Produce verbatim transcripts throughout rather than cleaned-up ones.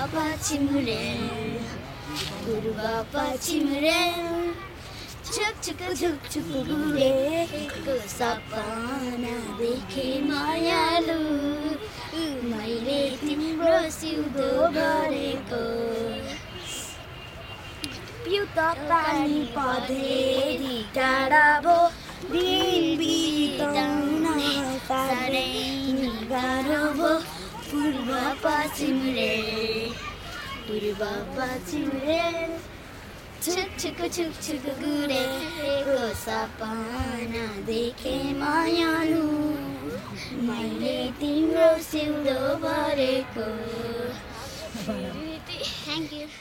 पश्चिमरे पूर्व पश्चिमरे छुक छुक छुक छुक उडेको सपना देखे मायालु मैले तिम्रो सिउँदो भरेको पिउत पानी पधेरी टाढा भो दिन बिताउन साह्रै गाह्रो भो पूर्व पश्चिम रे पूर्व पश्चिम रे छुक छुक छुक छुक गुरेको सपना देखे मायालु मैले तिम्रो सिउँदो भरेको Thank you.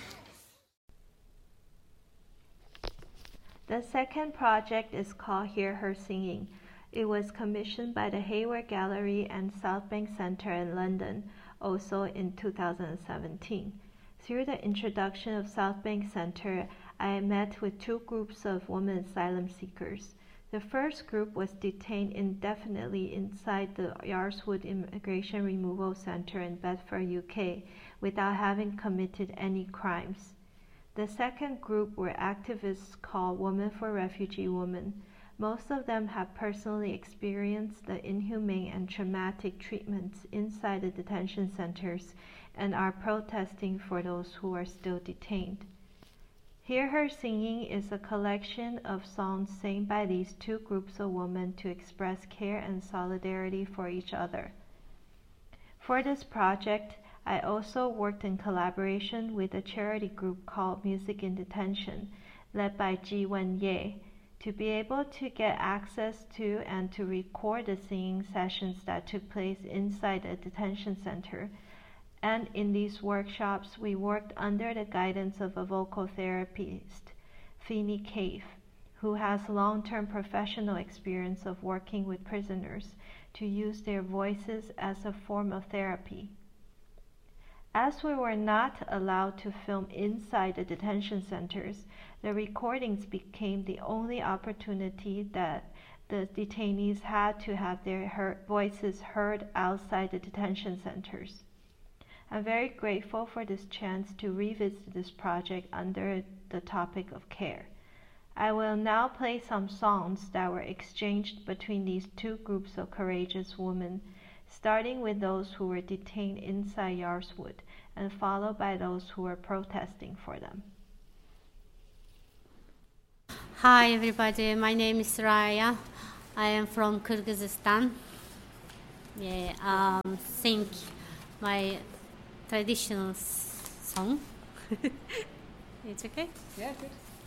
The second project is called Hear Her Singing. It was commissioned by the Hayward Gallery and South Bank Centre in London, also in two thousand seventeen. Through the introduction of South Bank Centre, I met with two groups of women asylum seekers. The first group was detained indefinitely inside the Yarswood Immigration Removal Centre in Bedford, U K, without having committed any crimes. The second group were activists called Women for Refugee Women. Most of them have personally experienced the inhumane and traumatic treatments inside the detention centers and are protesting for those who are still detained. Hear Her Singing is a collection of songs sang by these two groups of women to express care and solidarity for each other. For this project, I also worked in collaboration with a charity group called Music in Detention, led by Ji Wen-ye, to be able to get access to and to record the singing sessions that took place inside a detention center. And in these workshops, we worked under the guidance of a vocal therapist, Fini Cave, who has long-term professional experience of working with prisoners to use their voices as a form of therapy. As we were not allowed to film inside the detention centers, the recordings became the only opportunity that the detainees had to have their heard, voices heard outside the detention centers. I'm very grateful for this chance to revisit this project under the topic of care. I will now play some songs that were exchanged between these two groups of courageous women, starting with those who were detained inside Yarswood and followed by those who were protesting for them. Hi everybody, my name is Raya. I am from Kyrgyzstan. Yeah, um, sing my traditional song. It's okay? Yeah, good.